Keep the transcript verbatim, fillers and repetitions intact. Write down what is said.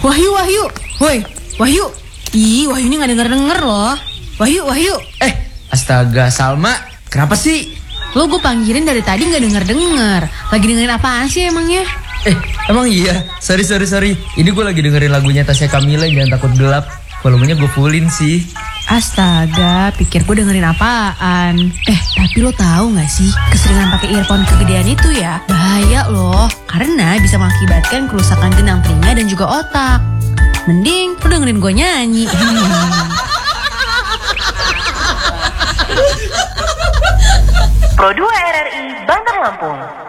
Wahyu, Wahyu. Woi, Wahyu. Ih, Wahyu ini gak denger-denger loh. Wahyu, Wahyu. Eh, astaga, Salma. Kenapa sih? Lo gue panggilin dari tadi gak denger-denger. Lagi dengerin apaan sih emangnya? Eh, emang iya? Sorry, sorry, sorry. Ini gue lagi dengerin lagunya Tasya Kamila, Jangan Takut Gelap. Volumenya gue fullin sih. Astaga, pikir gue dengerin apaan. Eh, tapi lo tahu gak sih, keseringan pakai earphone kegedean itu ya bahaya loh, karena bisa mengakibatkan kerusakan genang telinga dan juga otak. Mending lo dengerin gue nyanyi. Pro dua R R I Bandar Lampung.